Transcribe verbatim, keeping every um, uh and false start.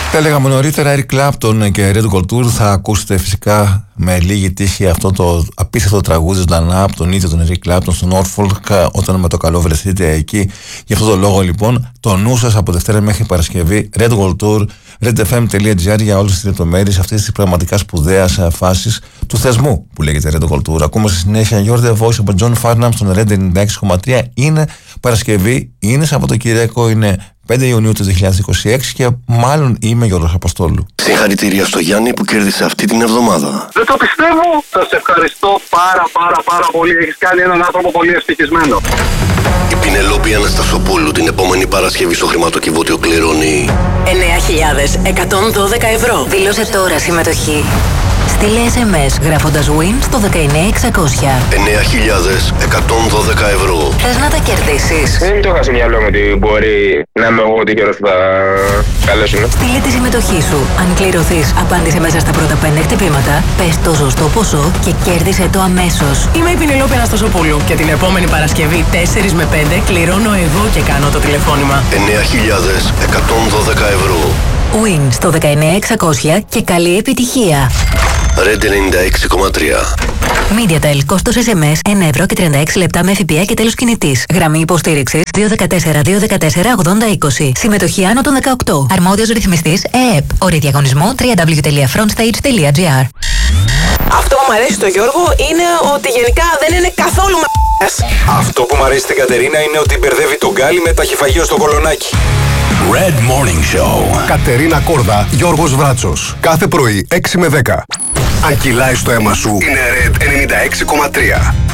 Τα έλεγαμε νωρίτερα, Eric Clapton και Red Gold Tour. Θα ακούσετε φυσικά με λίγη τύχη αυτό το απίστευτο τραγούδι ζωντανά από τον ίδιο τον Eric Clapton στο Norfolk, όταν με το καλό βρεθείτε εκεί. Γι' αυτό το λόγο λοιπόν το νου σας από Δευτέρα μέχρι Παρασκευή, Red Gold Tour, redfm.gr για όλες τις λεπτομέρειες αυτής της πραγματικά σπουδαίας φάσης του θεσμού που λέγεται Red Gold Tour. Ακούμε στη συνέχεια You're the Voice από John Farnham στον Red ενενήντα έξι κόμμα τρία. Είναι Παρασκευή, είναι Σαββατοκύριακο, είναι πέντε Ιουνίου του δύο χιλιάδες είκοσι έξι και μάλλον είμαι Γιώργος Αποστόλου. Συγχαρητήρια στο Γιάννη που κέρδισε αυτή την εβδομάδα. Δεν το πιστεύω. Σας ευχαριστώ πάρα πάρα πάρα πολύ. Έχεις κάνει έναν άνθρωπο πολύ ευτυχισμένο. Η Πινελόπη Αναστασοπούλου την επόμενη Παρασκευή στο χρηματοκιβώτιο κληρώνει εννέα χιλιάδες εκατόν δώδεκα ευρώ. Δήλωσε τώρα συμμετοχή. Στείλε ες εμ ες γράφοντας win στο δεκαεννέα εξακόσια. εννέα χιλιάδες εκατόν δώδεκα ευρώ. Θες να τα κερδίσεις? Δεν το είχα στο μυαλό μου ότι μπορεί να είμαι εγώ ότι καιρός που θα καλέσουν. Στείλε τη συμμετοχή σου. Αν κληρωθείς, απάντησε μέσα στα πρώτα πέντε χτυπήματα, πες το σωστό ποσό και κέρδισε το αμέσως. Είμαι η Πινελόπη Αναστασοπούλου και την επόμενη Παρασκευή τέσσερα με πέντε κληρώνω εγώ και κάνω το τηλεφώνημα. εννέα χιλιάδες εκατόν δώδεκα ευρώ. Win στο δεκαεννέα εξακόσια και καλή επιτυχία. Red ενενήντα έξι κόμμα τρία. MediaTel, κόστος ες εμ ες ένα ευρώ και τριάντα έξι λεπτά με ΦΠΑ και τέλος κινητής. Γραμμή υποστήριξης δύο ένα τέσσερα δύο ένα τέσσερα ογδόντα είκοσι. Συμμετοχή άνω των δεκαοκτώ. Αρμόδιος ρυθμιστής ΕΕΠ. Όροι διαγωνισμού double-u double-u double-u τελεία frontstage τελεία gr. Αυτό που μου αρέσει στο Γιώργο είναι ότι γενικά δεν είναι καθόλου μ***ας. Αυτό που μου αρέσει στην Κατερίνα είναι ότι μπερδεύει τον Γκάλι με ταχυφαγείο στο κολονάκι. Red Morning Show. Κατερίνα Κόρδα, Γιώργος Βράτσος. Κάθε πρωί έξι με δέκα. Αν κυλάει στο αίμα σου, είναι Red ενενήντα έξι κόμμα τρία.